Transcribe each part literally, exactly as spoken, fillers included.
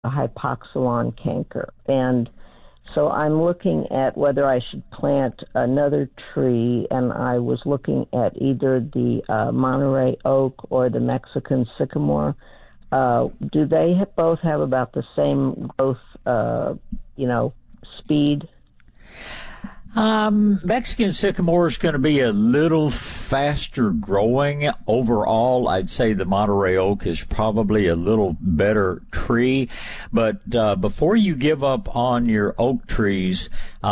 hypoxylon canker. And so I'm looking at whether I should plant another tree, and I was looking at either the uh, Monterey oak or the Mexican sycamore. Uh, do they have, both have about the same growth, uh, you know, speed? Um, Mexican sycamore is going to be a little faster growing. Overall, I'd say the Monterey oak is probably a little better tree. But uh, before you give up on your oak trees,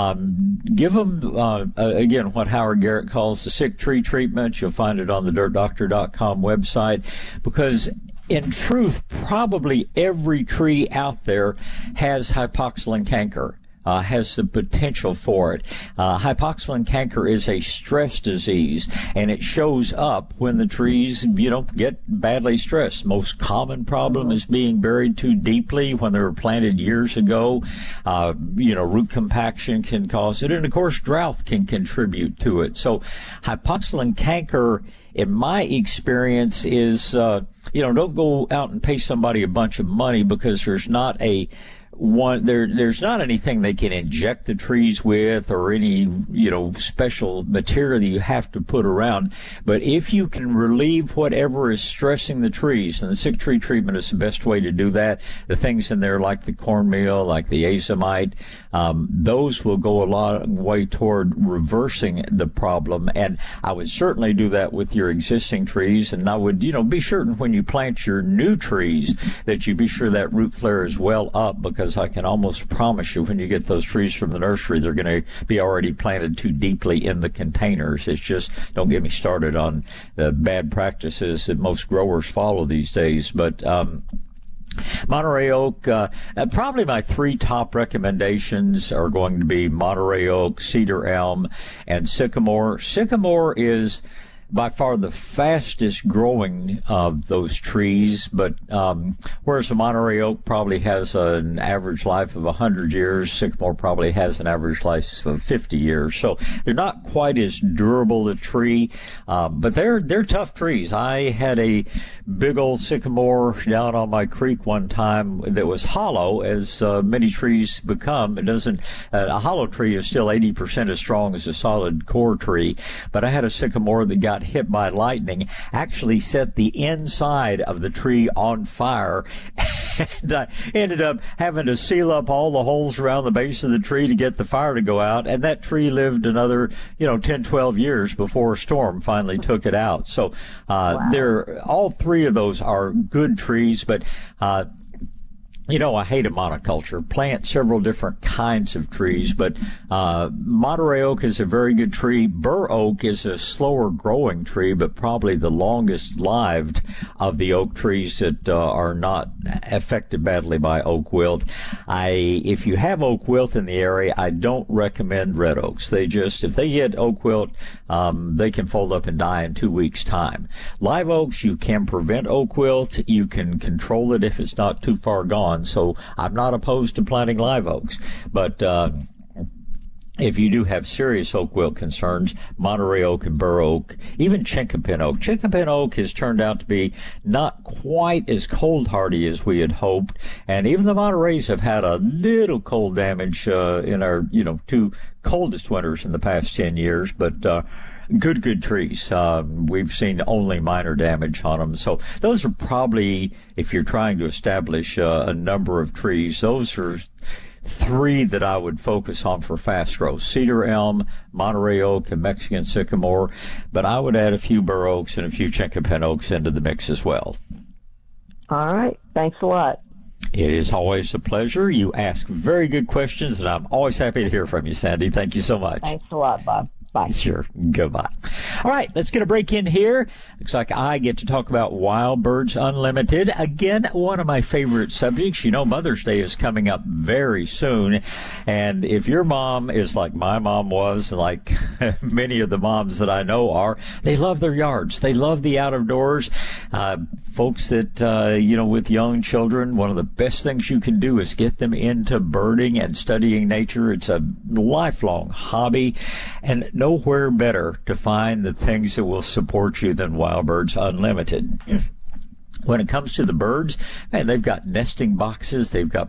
um, give them, uh, again, what Howard Garrett calls the sick tree treatment. You'll find it on the dirt doctor dot com website, because in truth, probably every tree out there has hypoxylon canker. Uh, has the potential for it. Uh, hypoxylon canker is a stress disease, and it shows up when the trees, you know, get badly stressed. Most common problem is being buried too deeply when they were planted years ago. Uh, you know, root compaction can cause it, and of course, drought can contribute to it. So, hypoxylon canker, in my experience, is uh, you know, don't go out and pay somebody a bunch of money, because there's not a One there, there's not anything they can inject the trees with, or any, you know, special material that you have to put around. But if you can relieve whatever is stressing the trees, and the sick tree treatment is the best way to do that. The things in there like the cornmeal, like the azomite, um, those will go a long way toward reversing the problem. And I would certainly do that with your existing trees. And I would, you know, be certain when you plant your new trees that you be sure that root flare is well up, because I can almost promise you when you get those trees from the nursery, they're going to be already planted too deeply in the containers. It's just, don't get me started on the bad practices that most growers follow these days. But, um, Monterey oak, uh, probably my three top recommendations are going to be Monterey oak, cedar elm, and sycamore. Sycamore is by far the fastest growing of those trees, but um, whereas the Monterey oak probably has an average life of one hundred years, sycamore probably has an average life of fifty years. So they're not quite as durable a tree, uh, but they're they're tough trees. I had a big old sycamore down on my creek one time that was hollow, as uh, many trees become. It doesn't uh, a hollow tree is still eighty percent as strong as a solid core tree, but I had a sycamore that got hit by lightning, actually set the inside of the tree on fire, and I ended up having to seal up all the holes around the base of the tree to get the fire to go out, and that tree lived another, you know, ten, twelve years before a storm finally took it out. So uh wow. They're all three of those are good trees, but uh you know, I hate a monoculture. Plant several different kinds of trees, but uh Monterey oak is a very good tree. Bur oak is a slower growing tree, but probably the longest lived of the oak trees that uh, are not affected badly by oak wilt. I, if you have oak wilt in the area, I don't recommend red oaks. They just, if they get oak wilt, um, they can fold up and die in two weeks' time. Live oaks, you can prevent oak wilt. You can control it if it's not too far gone. So I'm not opposed to planting live oaks, but uh, if you do have serious oak wilt concerns, Monterey oak and bur oak, even chinkapin oak. Chinkapin oak has turned out to be not quite as cold hardy as we had hoped, and even the Montereys have had a little cold damage uh, in our, you know, two coldest winters in the past ten years, but uh, good, good trees. Um, we've seen only minor damage on them. So those are probably, if you're trying to establish uh, a number of trees, those are three that I would focus on for fast growth: cedar elm, Monterey oak, and Mexican sycamore. But I would add a few bur oaks and a few chinkapin oaks into the mix as well. All right. Thanks a lot. It is always a pleasure. You ask very good questions, and I'm always happy to hear from you, Sandy. Thank you so much. Thanks a lot, Bob. Bye. Sure. Goodbye. All right, let's get a break in here. Looks like I get to talk about Wild Birds Unlimited. Again, one of my favorite subjects. You know, Mother's Day is coming up very soon. And if your mom is like my mom was, like many of the moms that I know are, they love their yards. They love the out of doors. Uh, folks that, uh, you know, with young children, one of the best things you can do is get them into birding and studying nature. It's a lifelong hobby, and nowhere better to find the things that will support you than Wild Birds Unlimited. When it comes to the birds, man, they've got nesting boxes, they've got